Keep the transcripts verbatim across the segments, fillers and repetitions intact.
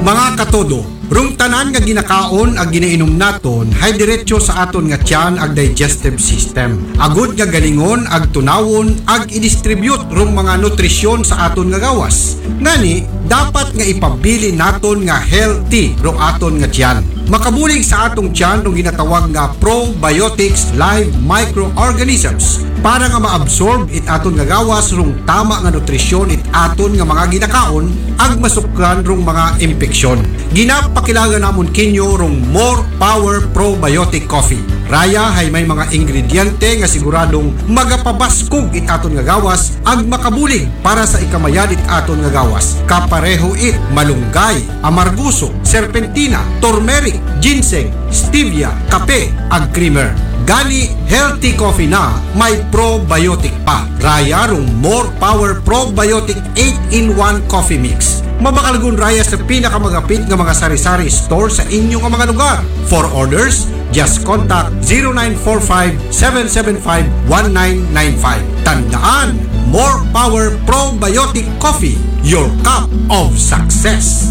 Mga katodo, rung tanan nga ginakaon ag ginainom naton hay diretso sa aton nga tiyan ag digestive system. Agud nga galingon ag tunawon ag i-distribute rung mga nutrisyon sa aton nga gawas. Ngani, dapat nga ipabili naton nga healthy rung aton nga tiyan. Makabulig sa atong tiyan rung ginatawag nga probiotics live microorganisms para nga maabsorb it aton nga gawas rung tama nga nutrisyon it aton nga mga ginakaon ag masukran rung mga impeksyon. Ginapakilala namon kinyo rung More Power Probiotic Coffee. Raya hay may mga ingrediente nga siguradong magapabaskog it aton nga gawas ag makabulig para sa ikamayan it aton nga gawas. Kapareho it malunggay, amarguso, serpentina, turmeric, ginseng, stevia, kape ag creamer. Gani healthy coffee na may probiotic pa. Raya rung More Power Probiotic eight in one Coffee Mix. Mabakalagun raya sa pinakamagapit nga mga sari-sari store sa inyong mga lugar. For orders, just contact zero nine four five, seven seven five, one nine nine five. Tandaan, More Power Probiotic Coffee, your cup of success.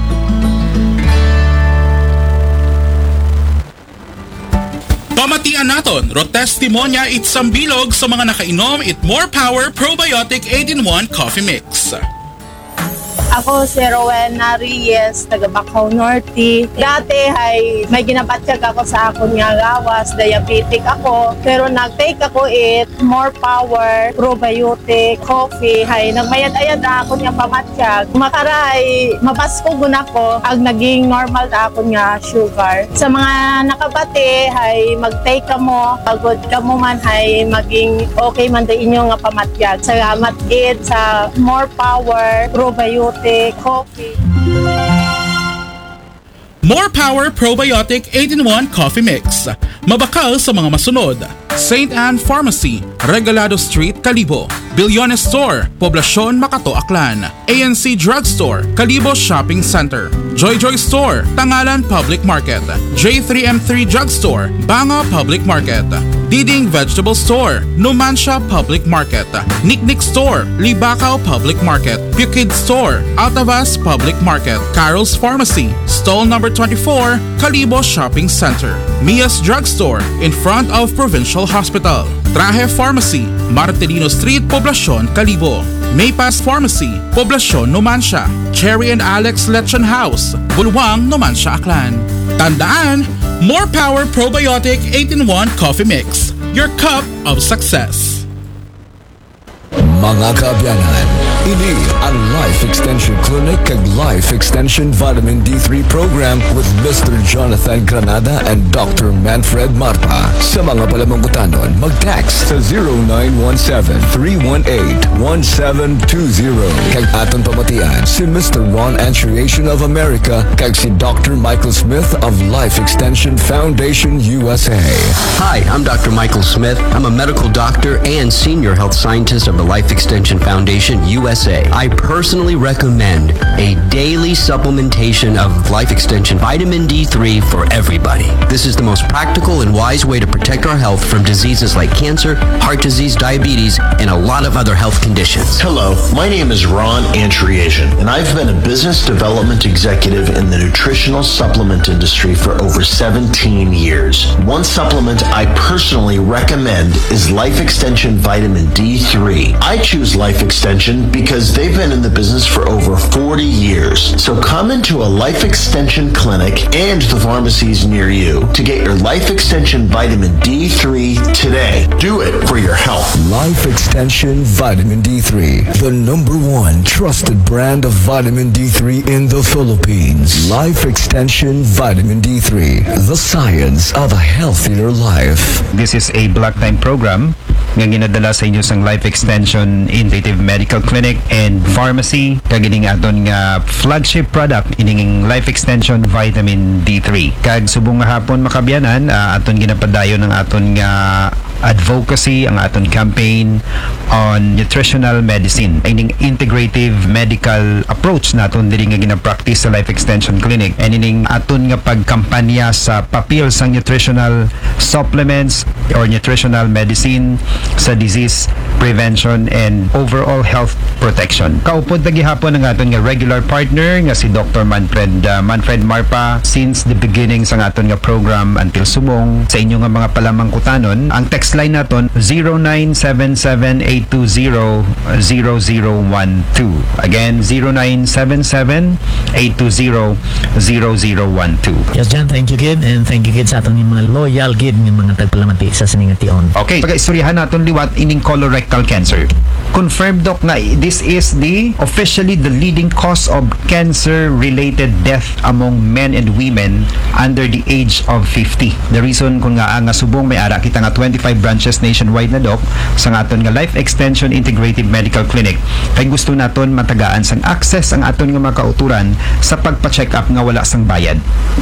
Pamatian naton, ro testimonya it sambilog sa mga nakainom it More Power Probiotic eight in one Coffee Mix. Ako si Rowena Reyes, taga Bacaw Norte. Dati ay may ginabatsyag ako sa akon nga gawas, diabetic ako. Pero nag-take ako it More Power Probiotic Coffee. Hay nagmayad-ayad na ako nga pamatsyag. Makaray, mabasko gun ako ag naging normal na ako nga sugar. Sa mga nakabati, hay mag-take ka mo, pagod ka mo man, hay maging okay man din inyo nga pamatsyag. Salamat it sa More Power Probiotic Coffee. More Power Probiotic eight in one Coffee Mix. Mabakal sa mga masunod. Saint Anne Pharmacy, Regalado Street, Calibo. Bilyones Store, Poblacion, Makato, Aklan. A N C Drugstore, Calibo Shopping Center. Joy Joy Store, Tangalan Public Market. J three M three Drugstore, Banga Public Market. Diding Vegetable Store, Numancia Public Market. Nicknick Store, Libacao Public Market. Pukid Store, Altavas Public Market. Carol's Pharmacy, Stall number twenty-four, Calibo Shopping Center. Mia's Drugstore, in front of Provincial Hospital. Traje Pharmacy, Martelino Street, Poblacion, Calibo. Maypass Pharmacy, Poblacion, Numancia. Cherry and Alex Lechon House, Bulwang, Numancia, Aklan. Tandaan, More Power Probiotic eight in one Coffee Mix, your cup of success. Mga kaabyanan, ini ang Life Extension Clinic kag Life Extension Vitamin D three Program with Mister Jonathan Granada and Doctor Manfred Marta. Sa mga palamangutanon, mag-text sa zero nine one seven, three one eight, one seven two zero. Kag aton pamatian si Mister Ron Antriation of America kag si Doctor Michael Smith of Life Extension Foundation U S A. Hi, I'm Doctor Michael Smith. I'm a medical doctor and senior health scientist of the Life Extension Foundation U S A. I personally recommend a daily supplementation of Life Extension Vitamin D three for everybody. This is the most practical and wise way to protect our health from diseases like cancer, heart disease, diabetes, and a lot of other health conditions. Hello, my name is Ron Antriation, and I've been a business development executive in the nutritional supplement industry for over seventeen years. One supplement I personally recommend is Life Extension Vitamin D three. I choose Life Extension because they've been in the business for over forty years. So come into a Life Extension clinic and the pharmacies near you to get your Life Extension Vitamin D three today. Do it for your health. Life Extension Vitamin D three, the number one trusted brand of vitamin D three in the Philippines. Life Extension Vitamin D three, the science of a healthier life. This is a block time program nga ginadala sa inyo sang Life Extension Innovative Medical Clinic and Pharmacy. Kagining aton nga flagship product ining Life Extension Vitamin D three. Kag subong nga hapon makabyanan, uh, aton ginapadayon ng aton nga advocacy, ang aton campaign on nutritional medicine. Ining integrative medical approach naton diri nga gina-practice sa Life Extension Clinic. And ining aton nga pagkampanya sa papel sang nutritional supplements or nutritional medicine sa disease prevention and overall health protection. Kaupod na gihapon ang aton nga regular partner nga si Doctor Manfred uh, Manfred Marpa since the beginning sa aton nga program until subong. Sa inyo nga mga palamangkutanon, ang text line naton zero nine seven seven eight two zero zero zero one two. Again, zero nine seven seven eight two zero zero zero one two. Yes, Jan, thank you, Kid, and thank you, Kid, sa aton mga loyal, Kid, ng mga tagpalamati sa siningation. Okay, pag-istoryahan natin liwat ining colorectal cancer. Confirmed, Doc, na this is the officially the leading cause of cancer-related death among men and women under the age of fifty. The reason kung nga nga subong may ara kita nga twenty-five branches nationwide na, Doc, sa aton nga Life Extension Integrative Medical Clinic. Kay gusto naton matagaan sang access ang aton nga mga kauturan sa pagpa-check up nga wala sang bayad.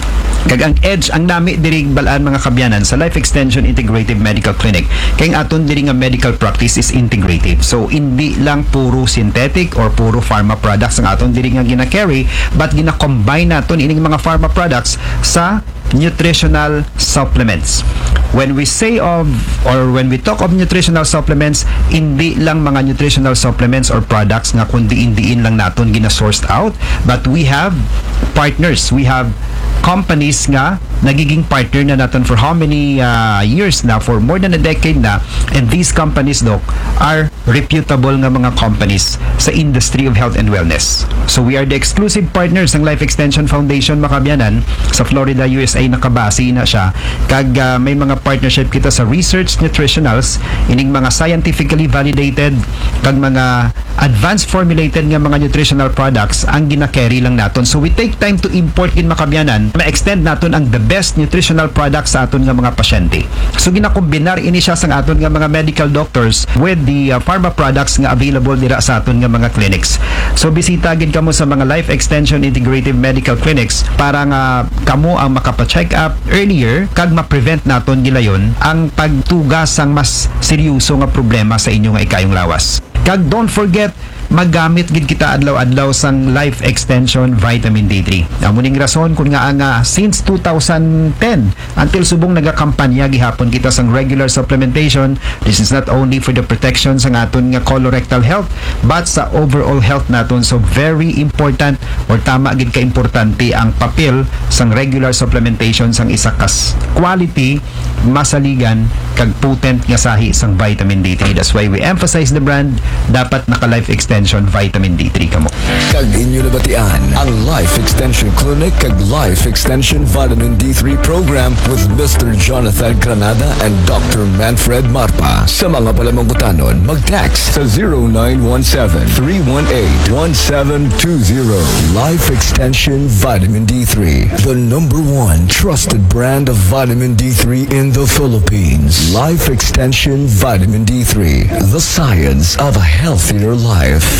Kag ang edge ang nami diri balaan mga kabyanan sa Life Extension Integrative Medical Clinic kay ang aton diri nga medical practice is integrative. So hindi lang puro synthetic or puro pharma products ang aton diri nga gina-carry, but gina-combine naton ining mga pharma products sa nutritional supplements. When we say of or when we talk of nutritional supplements, hindi lang mga nutritional supplements or products nga kundi indiin lang naton gina-sourced out, but we have partners, we have companies nga nagiging partner na natin for how many uh, years na, for more than a decade na, and these companies, Doc, are reputable nga mga companies sa industry of health and wellness. So we are the exclusive partners ng Life Extension Foundation Makabyanan sa Florida, U S A. Nakabase na siya kag uh, may mga partnership kita sa research nutritionals, ining mga scientifically validated kag mga advanced formulated nga mga nutritional products ang gina-carry lang naton. So we take time to import in Makabyanan, ma-extend naton ang the best nutritional products sa aton nga mga pasyente. So ginakombinar ini siya sa aton nga mga medical doctors with the uh, pharma products nga available dira sa aton nga mga clinics. So bisita gid kamo sa mga Life Extension Integrative Medical Clinics para nga kamo ang makapa-check up earlier kag ma-prevent naton gilayon ang pagtugas sang mas seryoso nga problema sa inyo nga ikayong lawas. Kag don't forget, magamit gid kita adlaw-adlaw sang Life Extension Vitamin D three. Amuning rason kung nga nga since two thousand ten until subong nagakampanya gihapon kita sang regular supplementation. This is not only for the protection sang aton nga colorectal health but sa overall health naton. So very important or tama gid ka importante ang papel sang regular supplementation sang isa kas quality, masaligan kag potent nga sahi sang Vitamin D three. That's why we emphasize the brand, dapat naka Life Extension Vitamin D three kamo. Kag inyo nabatian ang Life Extension Clinic kag Life Extension Vitamin D three program with Mister Jonathan Granada and Doctor Manfred Marpa. Sa mga palamangkutanon, mag-text sa zero nine one seven three one eight one seven two zero. Life Extension Vitamin D three, the number one trusted brand of vitamin D three in the Philippines. Life Extension Vitamin D three, the science of a healthier life.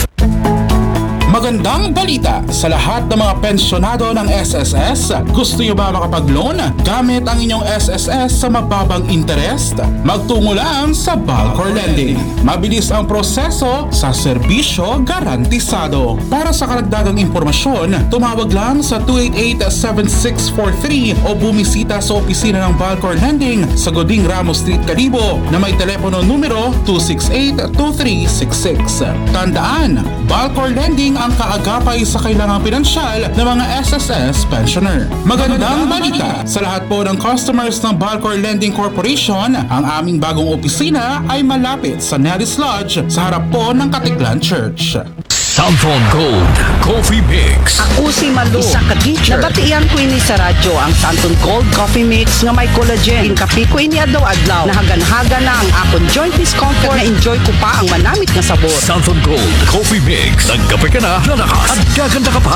Magandang balita sa lahat ng mga pensyonado ng S S S. Gusto nyo ba makapag-loan gamit ang inyong S S S sa mababang interest? Magtungo lang sa Balcor Lending. Mabilis ang proseso sa serbisyo garantisado. Para sa karagdagang impormasyon, tumawag lang sa two eight eight seven six four three o bumisita sa opisina ng Balcor Lending sa Goding Ramos Street, Calibo na may telepono numero two six eight two three six six. Tandaan, Balcor Lending ang kaagapay sa kailangang pinansyal ng mga S S S pensioner. Magandang balita sa lahat po ng customers ng Balcor Lending Corporation. Ang aming bagong opisina ay malapit sa Nellis Lodge sa harap po ng Katiklan Church. Samphon Gold Coffee Mix. Ako si Malu, isa ka teacher. Nabatian ko ini sa radyo ang Samphon Gold Coffee Mix nga may collagen. Inkapi ko ini adlaw-adlaw. Nahagan-haga na ang akong joint discomfort na enjoy ko pa ang manamit na sabor. Samphon Gold Coffee Mix. Nagkape ka na, lalakas at gaganda ka pa.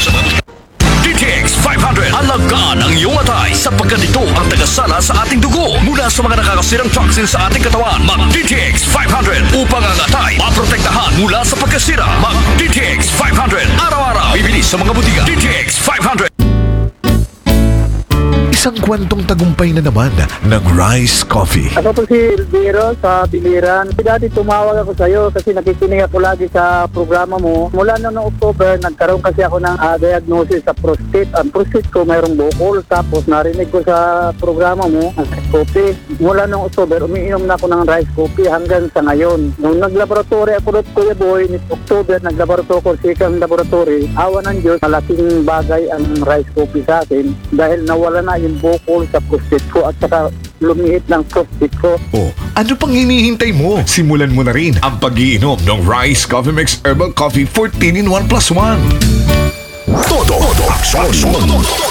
D T X five hundred. Alagaan ang iyong atay sapagkat ito ang tagasala sa ating dugo mula sa mga nakakasirang toxin sa ating katawan. Mag-D T X five hundred upang ang atay maprotektahan mula sa pagkasira. Mag-D T X five hundred. Araw-araw. Bibili sa mga butika. D T X five hundred. Isang kwentong tagumpay na naman ng Rice Coffee. Ako po si Elviro sa Biliran. Dati tumawag ako sa iyo kasi nakikinig ako lagi sa programa mo. Mula noong October, nagkaroon kasi ako ng uh, diagnosis sa prostate. Ang prostate ko mayroong bukol. Tapos narinig ko sa programa mo, ang Rice Coffee. Mula noong October, umiinom na ako ng Rice Coffee hanggang sa ngayon. Nung naglaboratory ako doon, Kuya Boy, ni October, naglaboratory ko sa ikang laboratory. Awa ng Diyos, malaking bagay ang Rice Coffee sa akin dahil nawala na yung bukol sa prostate ko at saka lumihit ng prostate ko. Oh, ano pang hinihintay mo? Simulan mo na rin ang pag-iinom ng Rice Coffee Mix Herbal Coffee fourteen in one plus one. Todo, todo, aksyon.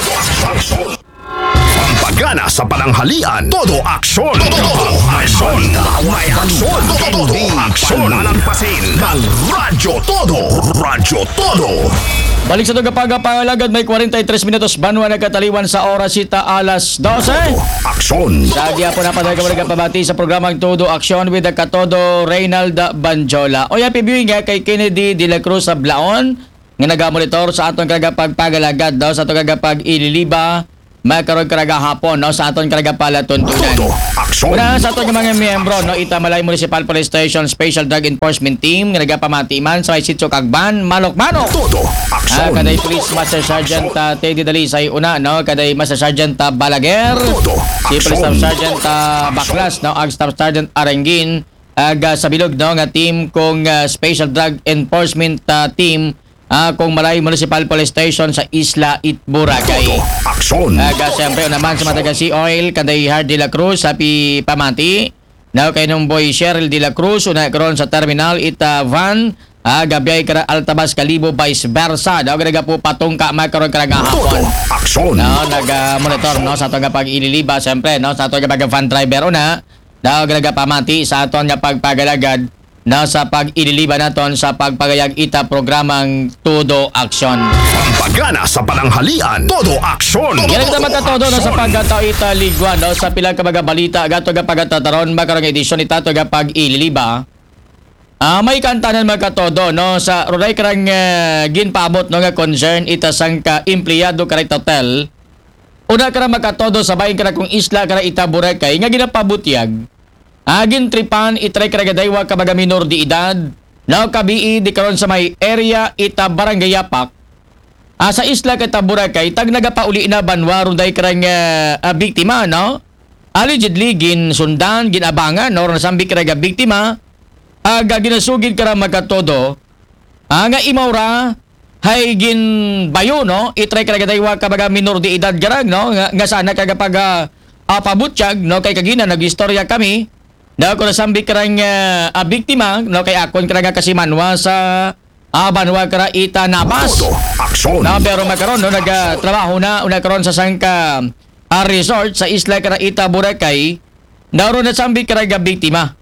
Pampagana sa pananghalian. Todo aksyon. Todo aksyon. May aksyon. Todo aksyon. Lalampasin ng Radyo Todo. Radyo Todo. Balik sa Tugapaga Pangalagad, may forty-three minutos banwa nagkataliwan sa oras sita alas twelve. Aksyon. Lagi po na padaga mga pabati sa programang Todo Aksyon with the Katodo Reynalda Banjola. O yan, pibiwing nga kay Kennedy de la Cruz sa Blaon, nga nagamonitor sa atong kagapagpagalagad daw sa atong kagapag-ililiba, magkaroon karaga hapon no, sa atong karagapalatuntunan. Una sa atong mga miyembro, no, Itamalay Municipal Police Station Special Drug Enforcement Team, nga nagapamatiman sa Sitio Cagban, Malok-Manok. Todo aksyon. Ah, kaday Police Master Sergeant uh, Teddy Dalisay una, no, kaday Master Sergeant uh, Balaguer, si Police Staff Sergeant uh, Baklas, no, ag Staff Sergeant Arengin, ag uh, sa bilog, no, nga team kung uh, Special Drug Enforcement uh, Team Ah, kung Malay Municipal Police Station sa Isla Itburagay. Aksyon. Aga siyempre naman sa Matagal Sea Oil, kanday Hard de la Cruz sa Pi Pamati. Now kay nung boy Cheryl de la Cruz una karon sa terminal ita van. Aga biyay kara Altabas Kalibo vice versa. Daw ganaga po patong ka makaron kara hapon. Aksyon. No, naga-monitor no sa ato nga pag-ililiba siyempre no sa ato nga pag-van driver una. Daw ganaga pamati sa ato nga pagpagalagad na sa pag-ililiba naton sa pagpagayag ita programang Todo Aksyon. Pampagana sa pananghalian. Todo aksyon. Yan kita magkatodo no, sa pagkatao ita ligwa no, sa pilang kabaga balita gato ga pagkatataron makarang edisyon ita to ga pag-ililiba. Ah, may kantanan magkatodo no sa ruray karang uh, ginpaabot no nga concern ita sang ka empleyado karay hotel. Una karang magkatodo sa bayin karang kung isla karay ita Boracay nga ginapabutyag. Agin tripan itry karagadaywa kabaga minor di edad. Now kabii di karon sa may area ita Barangay Yapak. Ah, sa isla kita Boracay tag nagapauli na banwa runday karang uh, uh, biktima no. Allegedly gin sundan ginabangan no nasambi karaga biktima. Aga ginasugid kara magkatodo. Nga imawra hay gin bayo no itry karagadaywa kabaga minor di edad garag no nga, nga sana kagapag uh, uh, pabutyag no kay kagina nagistorya kami. Daw ko nasambi karang uh, uh, biktima no kay akon karang kasimanwa sa uh, banwa kara ita Nabas. Aksyon. No, pero makaron no nagatrabaho na una karon sa sangka uh, resort sa isla kara ita Boracay. Daw ron nasambi karang biktima.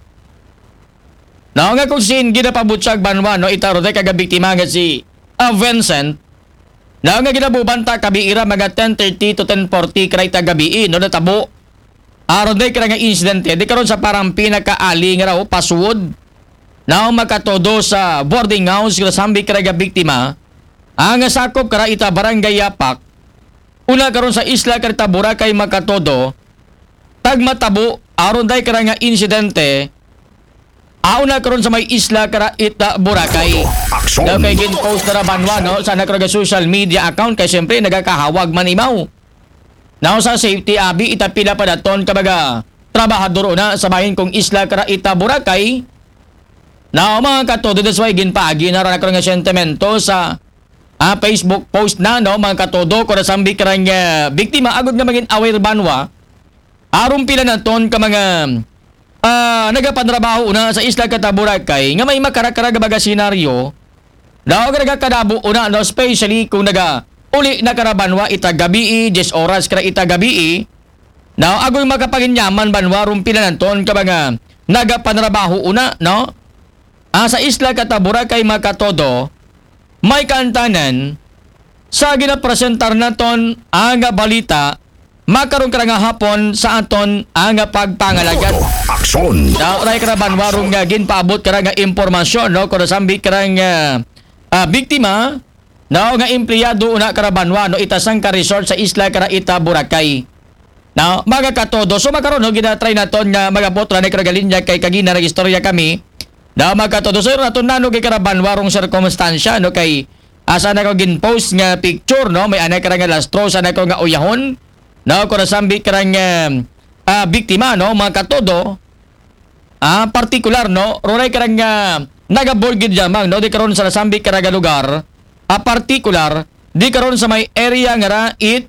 No nga kung sin ginapabutyag banwa no ita ron kay biktima nga si uh, Vincent. No nga ginabubanta kabiira mga ten thirty to ten forty kara ita gabi no natabo. Aron day kaya nga insidente, di karon sa parang pinakaali nga raw password na makatodo sa boarding house kaya sambi kaya biktima ang sakop kara ita Barangay Yapak una karon sa isla karita Boracay makatodo tag matabo aron day kaya nga insidente auna karon sa may isla kara ita Boracay. Daw kay gin post na banwa no sa nakaraga social media account kay siyempre nagakahawag man imaw. Now sa safety abi itapila pa daton kabaga trabahador na sa bahin kong isla kara ita Boracay. Now mga katodo that's why ginpaagi na ron ako nga sentimento sa ah, Facebook post na no mga katodo ko na sambi karang uh, biktima agud nga maging aware banwa. Aron pila naton ka mga ah, nagapantrabaho una sa isla kata Boracay nga may makarakara baga senaryo. Daw karaga kadabo una no especially kung naga uli na karabanwa ita gabi diyes oras kara ita gabi. Now agoy makapaginyaman banwa rumpila nanton kabaga nagapanrabaho una no. Ah, sa isla kata Boracay makatodo may kantanan sa ginapresentar naton ang balita makaron kara nga hapon sa aton ang pagpangalagad. Aksyon. Now ray karabanwa rum nga ginpaabot kara nga impormasyon no kuno sambi kara nga uh, biktima. Now nga empleyado una karabanwa no itasang ka resort sa isla kara ita Boracay. Now, mga katodo, so magkaroon, no, ginatry naton nga mga botra na karagalinya kay kagina nag-istorya kami. Now, mga katodo, so naton nano kay karaban warong circumstansya, no, kay asa na ko gin-post nga picture, no, may anak karang nga lastro, sa na ko nga uyahon, no, kung nasambi karang uh, uh, biktima, no, mga katodo, ah, particular, no, roray karang nga uh, nagaborgid jamang, no, di karon sa nasambi karang lugar, ah, particular, di karon sa may area nga ra, it,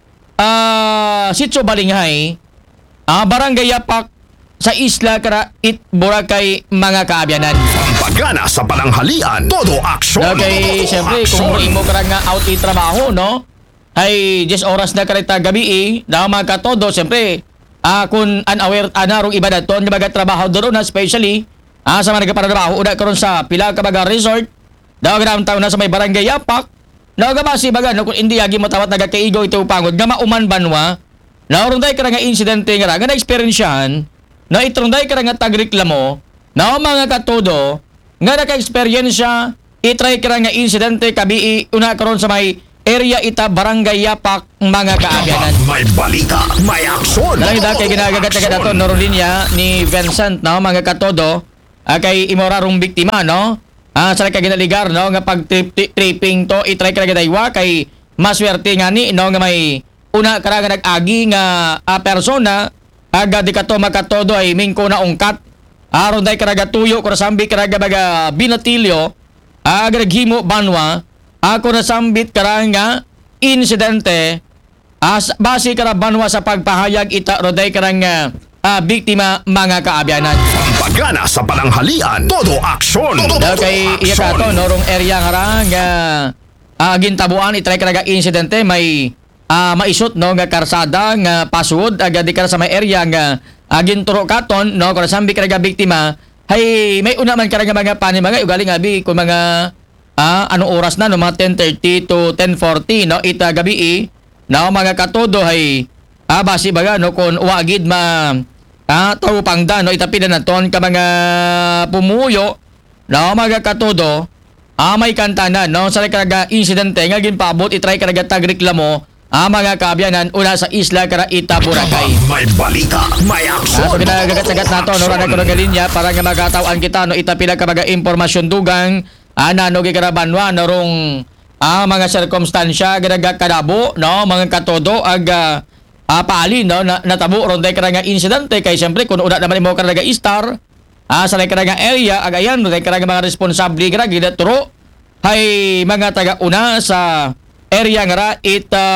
Ah, uh, Sitio Balinghay, ah, uh, Barangay Yapak sa Isla Kara It Boracay, mga kaabyanan. Pagana sa pananghalian, todo aksyon. Okay, siyempre kung imo ka nga out i trabaho, no? Ay just oras na karita gabi eh, na mga katodo, siyempre ah uh, kung unaware anarong iba daton nga trabaho doon na especially ah uh, sa mga nagpatrabaho una karon sa pila ka baga resort, daw gram taon na sa may Barangay Yapak. Nagabasi baga no kung hindi agi mo tawat nagakaigo ito pangod nga mauman banwa na orunday ka nga insidente nga nga na-experiensyahan na itrunday ka nga tagreklamo na mga katodo nga naka-experiensya itry ka nga insidente kabi una karon sa may area ita Barangay Yapak, mga kaabyanan. May balita, may aksyon. Nalang kay ginagagat-gagat ato noron linya ni Vincent, no, mga katodo uh, kay imorarong biktima, no. Ah, sa kay ginaligar, no, nga pag tripping to itry ka gadaywa kay maswerte nga ni, no, nga may una kara nga nag-agi nga uh, persona aga di kato makatodo ay mingko na ungkat aron day karaga tuyo ko sambi karaga baga binatilyo aga naghimo banwa ako na sambit karanga insidente as base kara banwa sa pagpahayag ita roday karanga uh, biktima, mga kaabyanan. Pagana sa pananghalian, todo aksyon. Dahil kay iya ka to, norong area nga nga uh, gintabuan, itry ka naga insidente, may uh, maisot, no, nga karsada, nga password, agad di ka sa may area nga uh, ginturo katon, no, kung nasambi ka naga biktima, hay, may una man ka naga mga panin, mga ugaling abi, kung mga uh, anong oras na, no, mga ten thirty to ten forty, no, ita gabi, eh, no, mga katodo, hay, ah, basi baga, no, kung uwagid ma Ah, tao pangda, no, itapidan na ton ka mga pumuyo, no, mga katodo, ah, may kantanan, no, sa karaga insidente, nga ginpabot, itry karaga tagreklamo, ah, mga kaabyanan, una sa Isla Kara Ita, Boracay. May balita, may aksyon. Ah, so, ginagagat-sagat na to, no, rana ko ng linya, para nga magatawan kita, no, itapila ka mga impormasyon dugang, ah, nanogi karabanwa, no, rong, ah, mga sirkumstansya, ginaga kadabo, no, mga katodo, aga, Ah, paali, no, na, natabo ron day karanga insidente kay siyempre kung una naman mo karanga istar ah, sa karanga area agayan day karanga mga responsable karanga gidaturo hay mga taga una sa area nga ra ita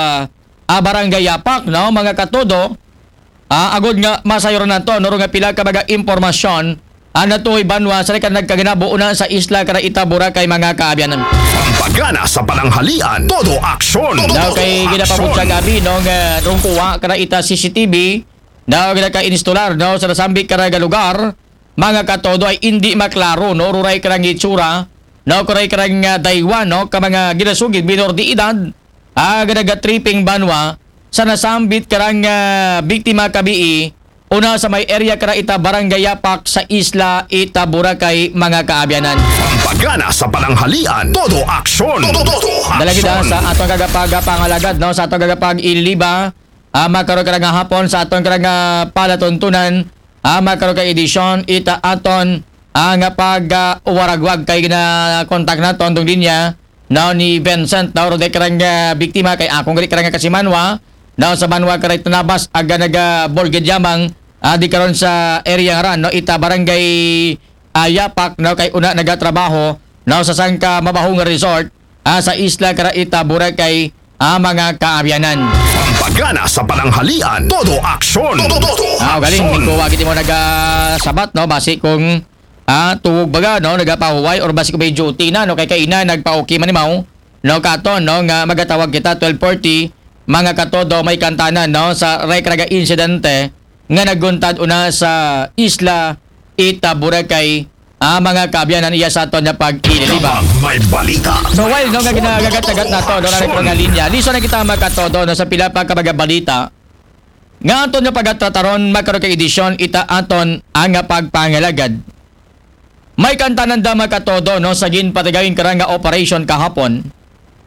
ah, Barangay Yapak, no, mga katodo ah, agod nga masayo na to no nga pila ka mga impormasyon ana to'y banwa sa kan nagkaginabo una sa Isla Kara Ita, Boracay, mga kaabyanan. Pagana sa pananghalian, todo aksyon. Daw kay ginapabot sa gabi, no, nga rong kuha Kara Ita C C T V, daw ginaka-instalar, no, sa nasambik karaga lugar, mga katodo ay hindi maklaro, no, ruray karang itsura, no, kuray karang uh, daywa, no, ka mga ginasugid, minor di edad, ah, ganaga-tripping banwa, sa nasambit karang uh, biktima kabii, una sa may area Kara Ita, Barangay Yapak, sa Isla Ita, Boracay, mga kaabyanan. Pagana sa pananghalian, todo aksyon. Todo, todo aksyon. Dalagi da sa atong kagapag-pangalagad, no, sa atong kagapag-iliba, ah, magkaroon ka nga hapon, sa atong kagapag palatuntunan, ah, magkaroon ka edisyon, ita aton, ah, nga pag-uwaragwag, uh, kay gina-contact na tondong linya, no, ni Vincent, no, roday karang uh, biktima, kay akong gali karang kasimanwa, daw sa Banwa Karay Tanabas aga naga Bolged Yamang uh, di karon sa area nga ran, no, ita Barangay uh, Yapak, no, kay una nagatrabaho, no, sa sangka mabahong resort uh, sa Isla Kara Ita, Boracay, uh, mga kaabyanan. Pagana sa pananghalian, todo aksyon. Todo, todo ah, galing ko wagit mo nagasabat, no, basi kung uh, tuwog baga, no, nagapahuway or basi kung may duty na, no, kay kaina nagpa-okay man imaw, no, katon, no, nga magatawag kita twelve forty, mga katodo, may kantanan, no, sa Rekraga insidente nga naguntad una sa Isla Ita, Boracay, ah, mga kaabyanan iya sa aton na pag-ililiba. May balita. So while no nga ginagagat-agat na to, no, na nga linya, liso na kita mga katodo, no, sa pila pa kabaga balita nga aton nga pagtrataron magkaroon kay edisyon ita aton ang pagpangalagad. May kantanan da mga katodo, no, sa ginpatigawin karanga operation kahapon.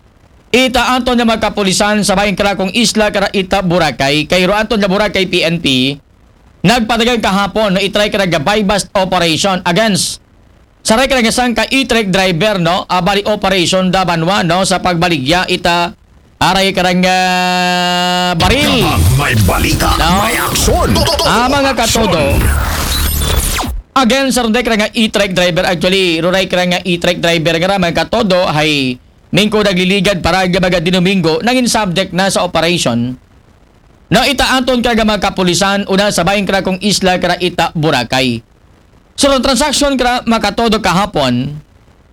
ita anton nga magkapulisan sa bayang krakong isla kara ita Boracay kay ro anton nga Boracay P N P nagpatagan kahapon na itry kara nga buy-bust operation against sa ray kara nga sangka i-truck driver no abali operation da banwa no sa pagbaligya ita aray kara nga baril. May balita, no? may aksyon. Ah, mga katodo. Again, sa ronday kara nga i-truck driver actually, ruray kara nga i-truck driver nga mga katodo hay mingko nagliligad para gabaga dinomingo nangin subject na sa operation. No ita anton kara mga kapulisan una sa bayang kara kong isla kara ita Boracay. So transaction kara mga katodo kahapon.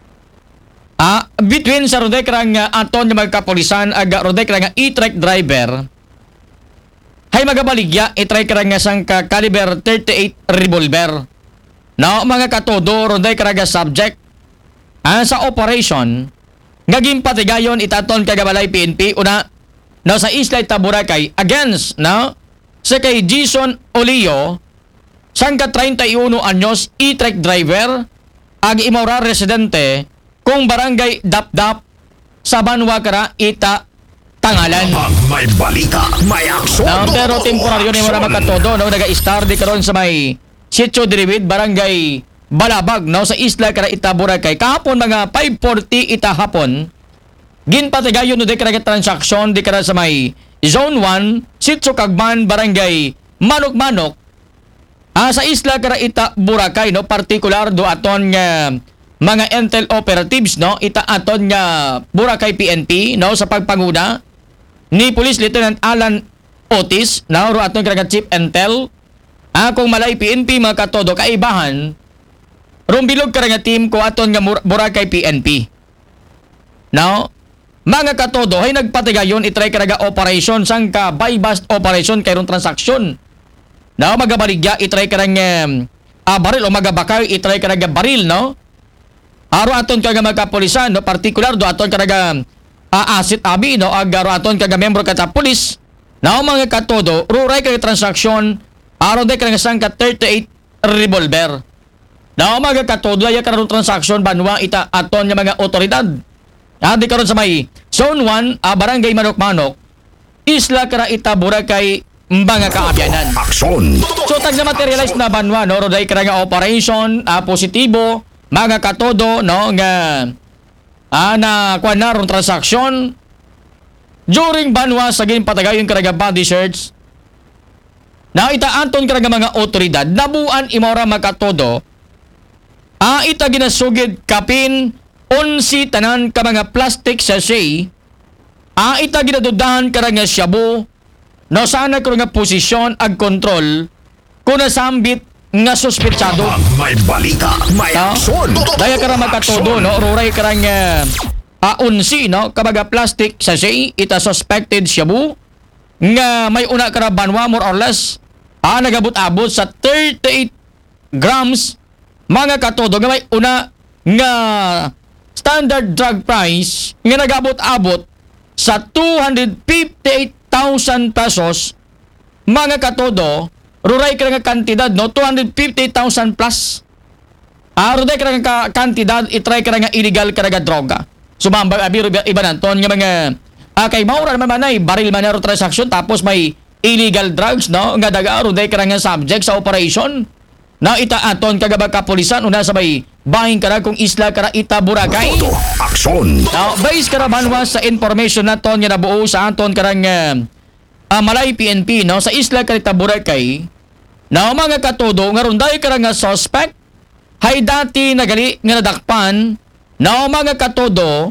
Ah, between sa ronday kara nga anton nga mga kapulisan aga ronday kara nga i-truck driver hay magabaligya i-try kara nga sangka caliber thirty-eight revolver. No mga katodo ronday kara nga subject ah, sa operation ngaging patigayon itaton kagabalay P N P una no sa isla ita Boracay against no sa kay Jason Olio sangka thirty-one anyos i-truck driver ag imora residente kung barangay Dapdap sa Banwa kara ita Tangalan. May balita, may aksyon. No, pero temporaryo ni mo na makatodo no naga-star di karon sa may Sitio Diriwid barangay Balabag no sa isla kara ita Boracay kahapon mga five forty ita hapon ginpatigayon no de kara transaction di kara sa may Zone one Sitio Cagman barangay Manok-Manok ah, sa isla kara ita Boracay no particular do aton nga mga intel operatives no ita aton nga Boracay P N P no sa pagpanguna ni Police Lieutenant Alan Otis no ro aton kara Chief Intel ah, kung malay P N P mga katodo kaibahan rumbilog ka nga team ko aton nga Boracay P N P. Now, mga katodo ay nagpatigayon itry ka nga operation sang ka buy-bust operation kayron transaksyon. Now, magabaligya itry ka nga uh, baril o magabakay itry ka nga baril, no? Aro aton ka nga magkapulisan, no? Particular do aton ka nga uh, asset abi, no? Agaro aton ka nga membro ka sa pulis. Now, mga katodo, ruray ka nga transaksyon, aro de ka nga sang ka thirty-eight revolver. Now, mga katodo, ay karon transaksyon banwa ita aton nga mga otoridad. Ah, di karon sa may Zone one, ah, barangay Manok-Manok, isla kara ita Boracay mga kaabyanan. Aksyon. So, tag na materialize na banwa, no? Roday kara nga operation, ah, positibo, mga katodo, no? Nga, ah, na kuha na ron transaksyon. During banwa, sa ginpatagayon kara nga body search, na ita anton kara nga mga otoridad, nabuan imora mga katodo, ah, ita ginasugid kapin onsi tanan ka mga plastic sachet. Ah, ita ginadudahan ka nga shabu. No sana ko nga posisyon ag kontrol kung nasambit nga suspetsado. May balita, may aksyon. Daya ka mga katodo, no? Ruray ka nga ah, onsi, no? Kabaga plastic sachet, ita suspected shabu nga may una ka banwa more or less. Ah, nagabot-abot sa thirty-eight grams. Mga katodo nga may una nga standard drug price nga nagabot-abot sa two hundred fifty-eight thousand pesos. Mga katodo, ruray ka nga kantidad, no? two hundred fifty thousand plus. Ah, ruray ka nga kantidad, itry ka nga illegal ka nga droga. Sumambag, abiro iba nanton nga mga ah, kay maura naman manay, baril man na transaction, tapos may illegal drugs, no? Nga daga, ruray ka nga subject sa operation. Na ita aton kagabag kapulisan una sa may bahing kara kung isla kara ita Boracay. Aksyon. Now, based kara banwa sa information naton nga nabuo sa aton karang uh, uh, Malay P N P, no, sa isla kara ita Boracay. Now, mga katodo nga runday kara nga suspect hay dati nagali nga nadakpan. Now, mga katodo,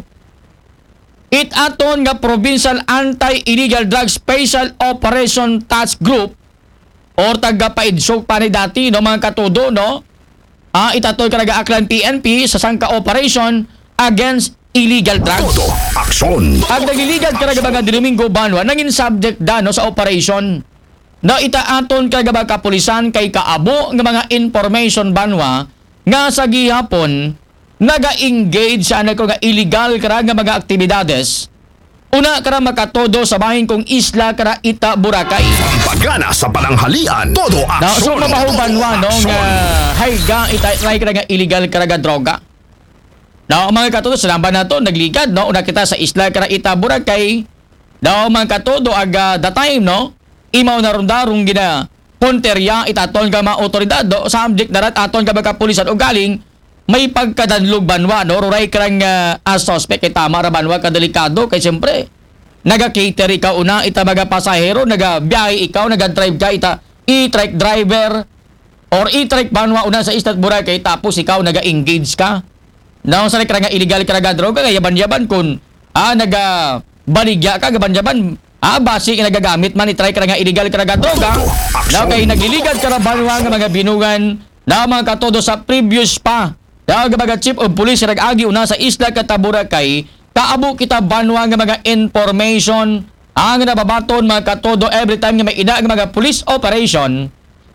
it aton nga Provincial Anti-Illegal Drug Special Operation Task Group or taga-paidsog pa ni dati, no, mga katudo, no? Ah, itatoy ka nag-aaklan P N P sa sangka operation against illegal drugs. Todo aksyon. Ang nag-illegal ka nag-abaga di Domingo Banwa, nangin subject da, no, sa operation. No, itaaton ka nag-abaga kapulisan kay kaabo ng mga information banwa nga sa gihapon naga-engage sa anak ko nga illegal ka nga mga aktibidades. Una kara makatodo sa bahin kong isla kara ita Boracay. Pagana sa palanghalian, todo aksyon. Na so mabahuban wa no nga hayga ita try kara nga illegal kara nga droga. No, mga katodo, sinamba na to, nagligad, no? Una kita sa isla Karaita, Boracay. No, mga katodo, aga the time, no? Imaw na rundarong gina punterya, itaton ka mga otoridad, no? Subject na rat, aton ka mga kapulisan, o galing, may pagkadanlog banwa, no? Ruray ka lang uh, as suspect, kay tama ra banwa, kadelikado, kay siyempre, naga-cater ikaw una, ita mga pasahero, naga-biyahe ikaw, naga-drive ka, ita e-trike driver, or e-trike banwa una sa isla Boracay, tapos ikaw naga-engage ka. Now, sa nga illegal ka nagadroga, kaya yaban-yaban kung ah, naga-baligya ka, gaban-yaban, ah, basi nagagamit man, itry ka nga illegal ka nagadroga. Now, kaya nagliligad ka na banwa nga mga binugan na mga katodo sa previous pa. Now, mga chief of police, nag-agi una sa isla Boracay, kaabo kita banwa nga mga information, ang nababaton mga katodo every time nga may ina nga mga police operation.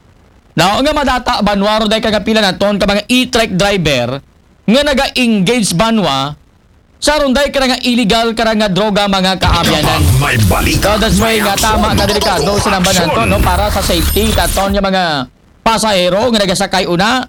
Now, nga madata banwa, ro dahil kagapila na ton ka mga e-trike driver, nga naga-engage banwa sa runday ka nga illegal ka nga droga mga kaabyanan. May balita. So that's why nga tama ka delikado sa nambanan to, no? Para sa safety taton yung mga pasahero nga nagasakay una.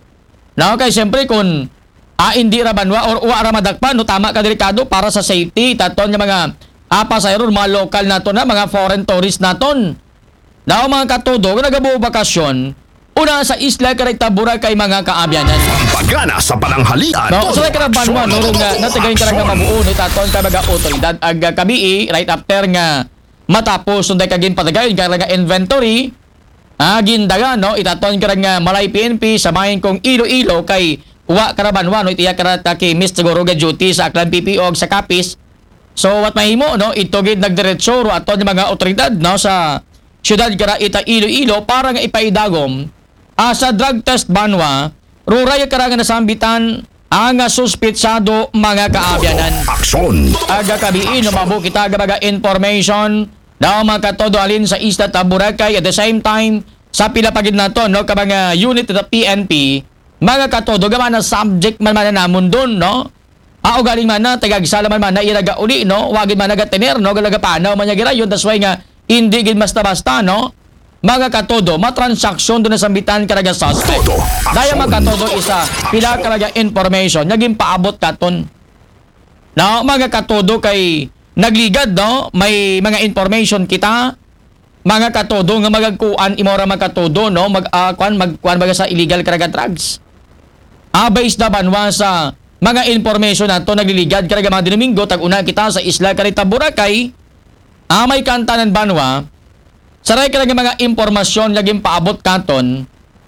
No, kay siyempre kung ah, hindi ra banwa or uwa ra madakpan, no, tama ka delikado para sa safety taton yung mga ah, pasahero, mga local naton na, mga foreign tourists naton. No, mga katodo, nga nagabuo bakasyon, una sa isla Karaita, Boracay mga kaabyanan. Pagana sa pananghalian. No, so like karabanwa, no, nga natagayin ka nga mabuo, no, taton ka mga otoridad, ag kabii, right after nga matapos, sunday ka gin patagayin ka nga inventory, ah, gindaga, no, itaton ka nga Malay P N P, samahin kong Iloilo, kay uwa karabanwa, no, itiya karata kay Miss siguro ga duty sa Aklan P P O sa Kapis. So, what mahimo, no, ito gid nagdiretso, ro, aton yung mga otoridad, no, sa syudad Karaita, Iloilo, para nga ipaidagom, Ah, sa drug test banwa, ruray karangan na sambitan ang suspitsado mga kaabyanan. Aksyon! Aga kabiin, umabo kita gabaga information na mga katodo alin sa isla Boracay at the same time sa pilapagid na to, no, kabanga unit ng P N P, mga katodo gaman na subject man man na namon dun, no? Ah, o galing man na, tagagsala man man na iraga uli, no? Wagin man nagatiner, no? Galaga panaw man yagira yun, that's why nga, hindi gid basta-basta, no? Mga katodo, matransaksyon doon na sambitan karaga suspect. Daya mga katodo isa, pila karaga information, naging paabot katon. No, mga katodo kay nagligad, no? May mga information kita, mga katodo nga magagkuan imora mga katodo, no? Mag uh, kuan magkuan baga sa illegal karaga drugs. Ah, based na banwa sa mga information nato nagliligad karaga mga Domingo, tag-una kita sa isla Karaita, Boracay. Ah, may kantanan banwa. Saray ka nga mga impormasyon laging paabot katon,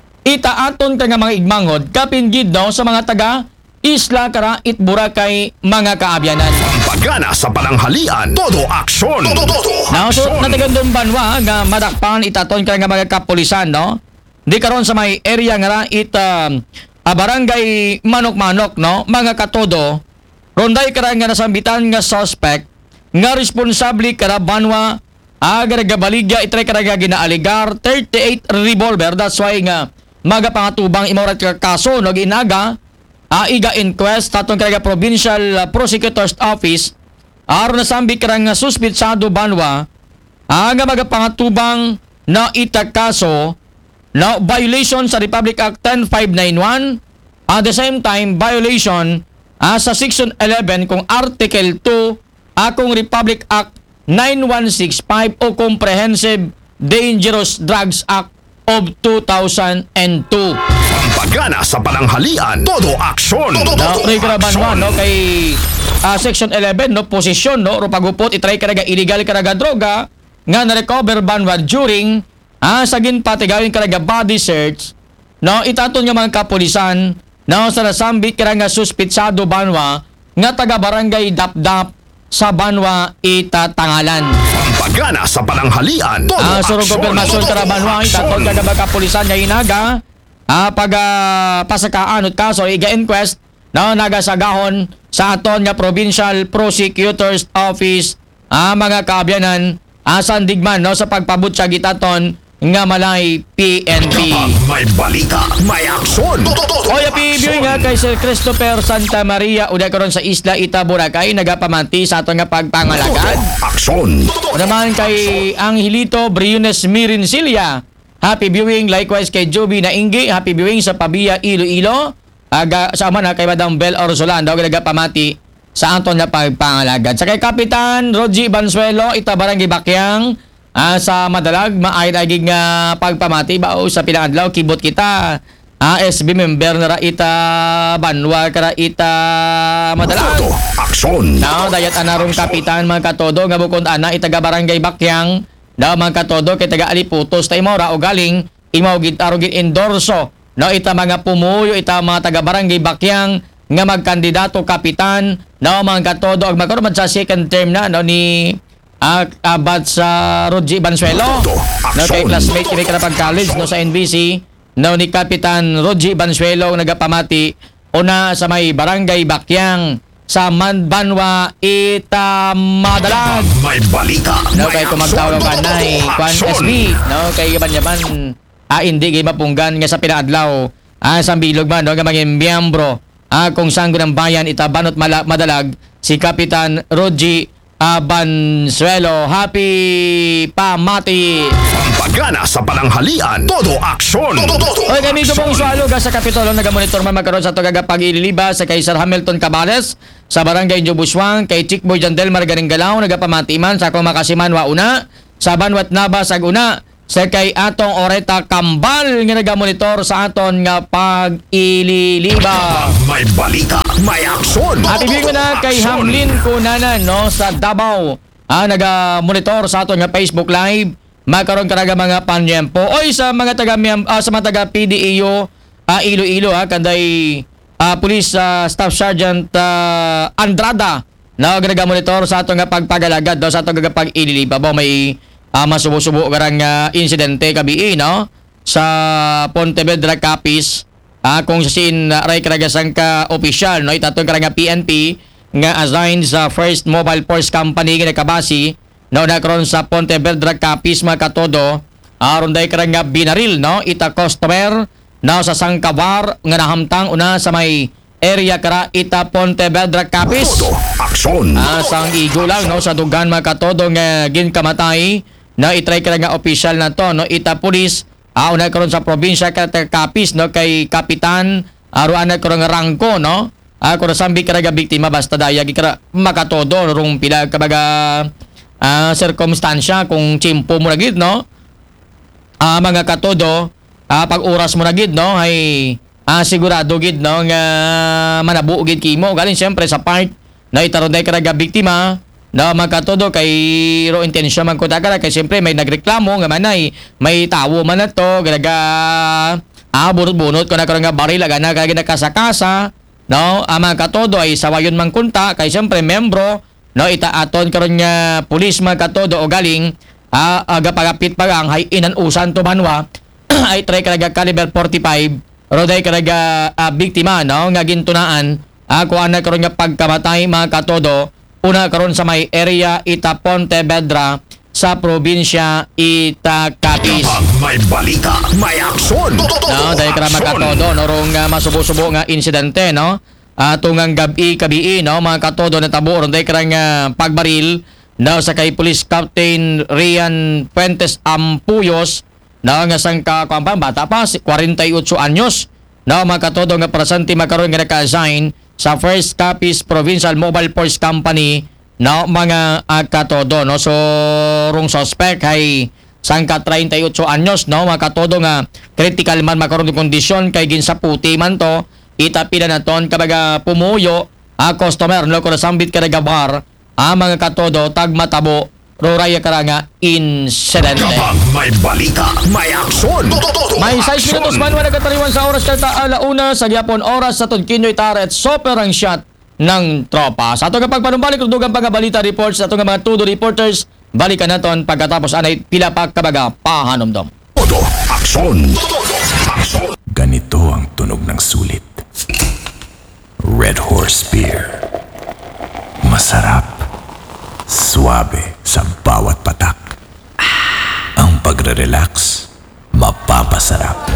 itaaton ka nga mga igmangod, kapingid daw sa mga taga Isla Karaita, Boracay, mga kaabyanan. Pagana sa pananghalian, todo aksyon! Now, so, natagandong banwa nga madakpan, itaton ka nga mga kapulisan, no? Di karon sa may area nga it uh, uh, barangay Manok-Manok, no? Mga katodo, ronday ka nga nasambitan nga suspect, nga responsable ka banwa, agar gabaligya itray karaga ginaaligar thirty-eight revolver. That's why nga maga pangatubang imorat ka kaso no ginaga uh, iga inquest tatong karaga Provincial Prosecutor's Office aron nasambi karang suspitsado banwa aga maga pangatubang na itakaso na violation sa Republic Act ten five ninety-one, at the same time violation uh, sa Section eleven kung Article two akong Republic Act nine one six five o Comprehensive Dangerous Drugs Act of two thousand two. Pagana sa pananghalian, todo aksyon! No, Rigrabanwa, no, kay uh, Section eleven, no, posisyon, no, rupagupot, itry karaga illegal karaga droga, nga na-recover banwa during, ah, sagin patigawin karaga body search, no, itaton nga mga kapulisan, no, sa nasambit karaga suspitsado banwa, nga taga barangay Dapdap, sa Banwa Itatangalan. Pagana sa pananghalian, todo ah, aksyon! Surong konfirmasyon ka na Banwa, itatong ka na kapulisan nga inaga, ah, pag uh, pasakaan at kaso, iga-inquest, no, nagasagahon sa aton nga Provincial Prosecutor's Office, ah, mga kaabyanan, ah, sandigman, no, sa pagpabutsa gitaton, nga Malay P N P. May balita, may aksyon. Oya P B nga kay Sir Christopher Santa Maria uday karon sa Isla Ita, Boracay, nagapamanti sa aton nga pagpangalagad. Aksyon. Naman kay Angelito Briones Mirincilia. Happy viewing likewise kay Joby Naingi. Happy viewing sa Pabia, Iloilo. aga sa man kay Madam Bel Orsolan daw nagapamati sa aton nga pagpangalagad. Sa kay Kapitan Roji Bansuelo ita barangay Bakyang ah, sa Madalag maay dagig nga pagpamati bao sa pilang adlaw kibot kita ah, S B member na ra ita Banwa kara ita Madalag. Aksyon. Now dayat anarong kapitan mga katodo nga bukod ana itaga barangay Bakyang daw mga katodo kay taga Aliputos ta imo ra o galing imo gid arugin endorso no ita mga pumuyo ita mga taga barangay Bakyang nga magkandidato kapitan no mga katodo ag magkaroon sa second term na no ni uh, abad sa Roji Bansuelo no kay classmate kini karapag college no sa N B C no ni Kapitan Roji Bansuelo nagapamati una sa may barangay Bakyang sa Manbanwa ita Madalag. May balita. No kay kumagtawag ka na eh Kwan S B no kay yaban-yaban ah hindi gay mapunggan nga sa pinaadlaw ah sa bilog man no nga maging miyembro ah kung sanggo ng bayan ita Banot Mala- Madalag si Kapitan Roji ah, Bansuelo. Happy pamati. Pagana sa palanghalian. Todo aksyon. Oy kami ko pong sualo ga sa Kapitolyo nagamonitor man magkaroon sa tugaga pag-ililiba sa kay Sir Hamilton Cabales sa barangay Jubuswang kay Chickboy Jandel Margaring Galaw nagapamati man sa akong makasiman wa una sa Banwat Naba sa una sa kay atong Oreta Kambal nga nagamonitor sa aton nga pag-ililiba. May balita, may aksyon. At ibig na kay Hamlin Kunanan no sa Davao ah, naga-monitor sa aton nga Facebook Live magkaroon karaga mga panyempo oy sa mga taga uh, sa mga taga P D E O uh, Iloilo ha kanday uh, Police uh, Staff Sergeant uh, Andrada na naga-monitor sa aton nga pagpagalagad do sa aton nga pag-ililiba ba may Uh, masubo-subo karang uh, insidente kabi no sa Pontevedra Capiz uh, kung sin uh, ray karagasang ka opisyal no itatong karang P N P nga assigned sa First Mobile Force Company nga nakabasi no nakron sa Pontevedra Capiz mga katodo aron uh, day karang binaril no ita customer no sa Sangkabar nga nahamtang una sa may area kara ita Pontevedra Capiz. Aksyon. Ah, sang igo lang no sa dugan mga katodo nga ginkamatay na itry ka nga official na to no ita pulis ah una karon sa probinsya ka Capiz no kay kapitan aruan na karon nga rangko no ah kung sambi ka nga biktima basta daya gikara makatodo rung pila ka baga ah circumstansya kung chimpo mo na gid no ah mga katodo ah pag oras mo na gid no ay ah sigurado gid no nga manabuo gid kimo galing syempre sa part na itaron day ka nga biktima na magkatodo kay ro intensyon man ko dagara kay siyempre may nagreklamo nga manay may tawo man na to ganaga ah bunot-bunot ko na karon nga baril aga na kay nakasakasa no ang magkatodo ay sawayon man kunta kay siyempre membro no ita aton karon nga pulis magkatodo o galing ah, aga pagapit pagang hay inan-usan to banwa ay try kalaga caliber forty-five roday kalaga uh, biktima no nga gintunaan ako uh, ana karon nga pagkamatay mga katodo una karon sa may area ita Pontevedra sa probinsya ita Capiz. May balita, may aksyon. No, dahil kara makatodo no rong uh, masubo-subo nga insidente no. Atungang uh, gabi kabi no mga katodo na tabo ron dahil kara nga pagbaril no sa kay Police Captain Rian Fuentes Ampuyos no nga sangka kampan bata pa forty-eight anyos no mga katodo nga presente makaron nga naka-assign sa First Capiz Provincial Mobile Force Company no mga uh, katodo no so rung suspect ay sangka thirty-eight anyos no mga katodo nga critical man makaron ng kondisyon kay ginsaputi man to itapila na ton kabaga pumuyo a uh, customer no kung nasambit ka nagabar a uh, mga katodo tagmatabo roraya karanga insidente. May balita, may aksyon. May six minutos man wala kataliwan sa oras kata alauna sa gyapon oras sa Tudkinyoy Taret super ang shot ng tropa. Sa ato nga pagpanumbalik dugang mga balita reports sa ato nga mga tudo reporters balikan naton pagkatapos anay pila pa kabaga pahanomdom. Todo aksyon. Aksyon. Ganito ang tunog ng sulit. Red Horse Beer. Masarap. Suabe sa bawat patak. Ang pagre-relax, mapapasarap.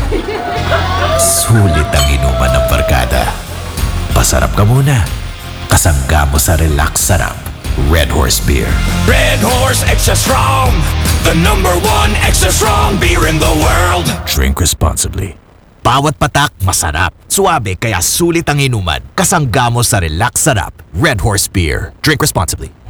Sulit ang inuman ng barkada. Pasarap ka muna. Kasangga mo sa relax sarap. Red Horse Beer. Red Horse Extra Strong. The number one extra strong beer in the world. Drink responsibly. bawat patak masarap. Suabe kaya sulit ang inuman. Kasanggamo sa relax sarap. Red Horse Beer. Drink responsibly.